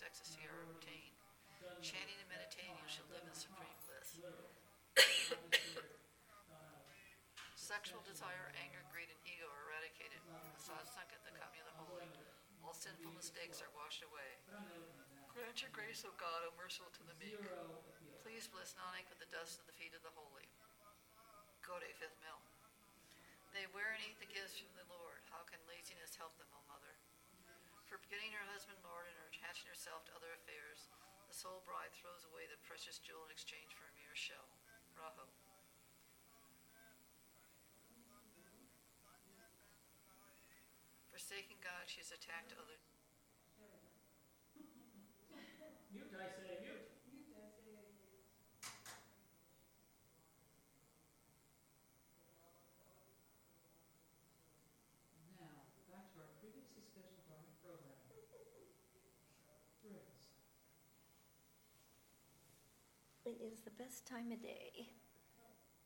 ecstasy are obtained. Chanting and meditating, you shall live in supreme bliss. Sexual desire, anger, greed, and ego are eradicated. The satsanga, the company of the holy. All sinful mistakes are washed away. Grant your grace, O God, O merciful to the meek. Please bless Nanak with the dust of the feet of the holy. Gode, fifth mill. They wear and eat the gifts from the Lord. How can laziness help them, O mother? Forgetting her husband, Lord, and attaching herself to other affairs, the soul bride throws away the precious jewel in exchange for a mere shell. Raho. Forsaking God, she has attacked others. Mute, I say, mute. Now, back to our previously scheduled Dharmic program. Grace. It is the best time of day.